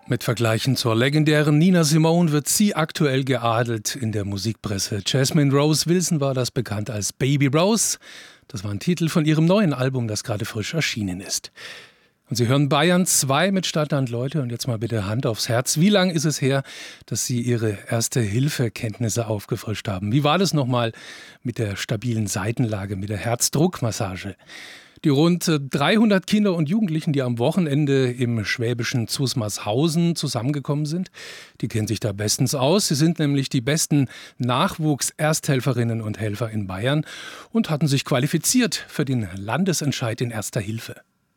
Mit Vergleichen zur legendären Nina Simone wird sie aktuell geadelt in der Musikpresse. Jasmine Rose Wilson war das bekannt als Baby Rose. Das war ein Titel von ihrem neuen Album, das gerade frisch erschienen ist. Und Sie hören Bayern 2 mit Stadtland Leute. Und jetzt mal bitte Hand aufs Herz. Wie lange ist es her, dass Sie Ihre Erste-Hilfe-Kenntnisse aufgefrischt haben? Wie war das nochmal mit der stabilen Seitenlage, mit der Herzdruckmassage? Die rund 300 Kinder und Jugendlichen, die am Wochenende im schwäbischen Zusmarshausen zusammengekommen sind, die kennen sich da bestens aus. Sie sind nämlich die besten Nachwuchs-Ersthelferinnen und Helfer in Bayern und hatten sich qualifiziert für den Landesentscheid in Erster Hilfe.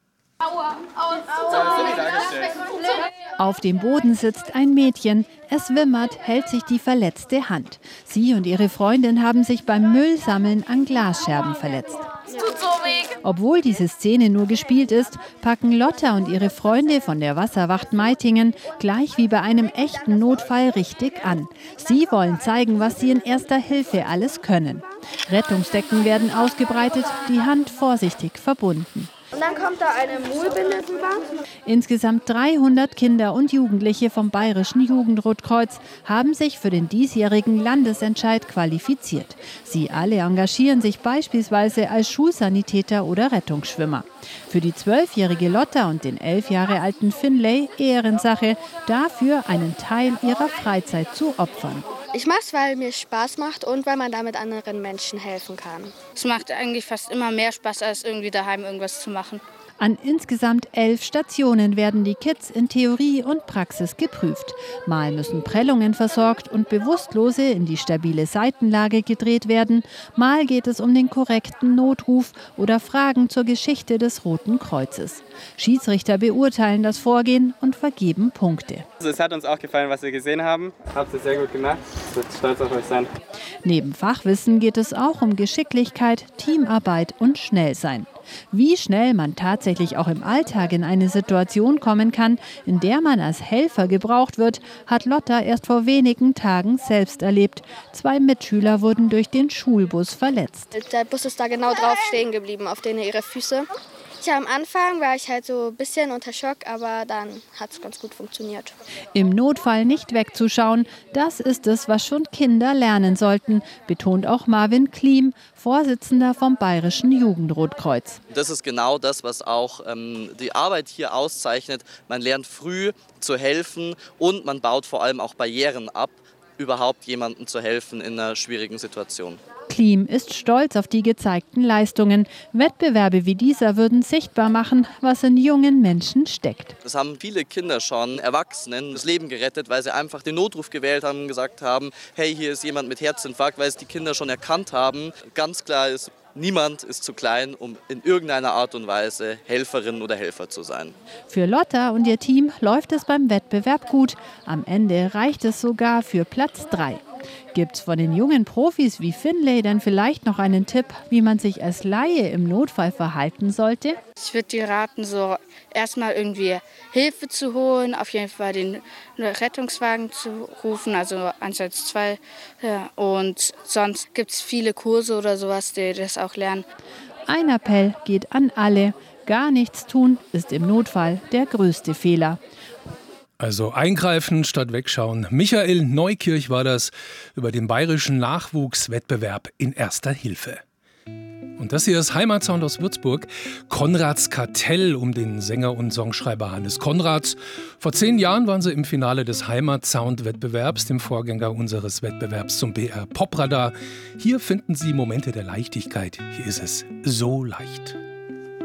Auf dem Boden sitzt ein Mädchen. Es wimmert, hält sich die verletzte Hand. Sie und ihre Freundin haben sich beim Müllsammeln an Glasscherben verletzt. Es tut so weh. Obwohl diese Szene nur gespielt ist, packen Lotta und ihre Freunde von der Wasserwacht Meitingen gleich wie bei einem echten Notfall richtig an. Sie wollen zeigen, was sie in Erster Hilfe alles können. Rettungsdecken werden ausgebreitet, die Hand vorsichtig verbunden. Und dann kommt da eine Mullbinde drüber. Insgesamt 300 Kinder und Jugendliche vom Bayerischen Jugendrotkreuz haben sich für den diesjährigen Landesentscheid qualifiziert. Sie alle engagieren sich beispielsweise als Schulsanitäter oder Rettungsschwimmer. Für die 12-jährige Lotta und den 11 Jahre alten Finlay Ehrensache, dafür einen Teil ihrer Freizeit zu opfern. Ich mache es, weil mir Spaß macht und weil man damit anderen Menschen helfen kann. Es macht eigentlich fast immer mehr Spaß, als irgendwie daheim irgendwas zu machen. An insgesamt 11 Stationen werden die Kids in Theorie und Praxis geprüft. Mal müssen Prellungen versorgt und Bewusstlose in die stabile Seitenlage gedreht werden. Mal geht es um den korrekten Notruf oder Fragen zur Geschichte des Roten Kreuzes. Schiedsrichter beurteilen das Vorgehen und vergeben Punkte. Also es hat uns auch gefallen, was wir gesehen haben. Habt ihr sehr gut gemacht. Ich bin stolz auf euch sein. Neben Fachwissen geht es auch um Geschicklichkeit, Teamarbeit und Schnellsein. Wie schnell man tatsächlich auch im Alltag in eine Situation kommen kann, in der man als Helfer gebraucht wird, hat Lotta erst vor wenigen Tagen selbst erlebt. 2 Mitschüler wurden durch den Schulbus verletzt. Der Bus ist da genau drauf stehen geblieben, auf denen ihre Füße. Ja, am Anfang war ich halt so ein bisschen unter Schock, aber dann hat es ganz gut funktioniert. Im Notfall nicht wegzuschauen, das ist es, was schon Kinder lernen sollten, betont auch Marvin Klim, Vorsitzender vom Bayerischen Jugendrotkreuz. Das ist genau das, was auch die Arbeit hier auszeichnet. Man lernt früh zu helfen und man baut vor allem auch Barrieren ab, überhaupt jemandem zu helfen in einer schwierigen Situation. Klim ist stolz auf die gezeigten Leistungen. Wettbewerbe wie dieser würden sichtbar machen, was in jungen Menschen steckt. Das haben viele Kinder schon, Erwachsenen, das Leben gerettet, weil sie einfach den Notruf gewählt haben und gesagt haben, hey, hier ist jemand mit Herzinfarkt, weil es die Kinder schon erkannt haben. Ganz klar ist, niemand ist zu klein, um in irgendeiner Art und Weise Helferin oder Helfer zu sein. Für Lotta und ihr Team läuft es beim Wettbewerb gut. Am Ende reicht es sogar für Platz 3. Gibt's von den jungen Profis wie Finlay denn vielleicht noch einen Tipp, wie man sich als Laie im Notfall verhalten sollte? Ich würde dir raten, so erstmal irgendwie Hilfe zu holen, auf jeden Fall den Rettungswagen zu rufen, also 112. Und sonst gibt es viele Kurse oder sowas, die das auch lernen. Ein Appell geht an alle. Gar nichts tun ist im Notfall der größte Fehler. Also eingreifen statt wegschauen. Michael Neukirch war das über den bayerischen Nachwuchswettbewerb in Erster Hilfe. Und das hier ist Heimatsound aus Würzburg. Konrads Kartell um den Sänger und Songschreiber Hannes Konrads. Vor 10 Jahren waren sie im Finale des Heimatsound-Wettbewerbs, dem Vorgänger unseres Wettbewerbs zum BR Popradar. Hier finden Sie Momente der Leichtigkeit. Hier ist es so leicht.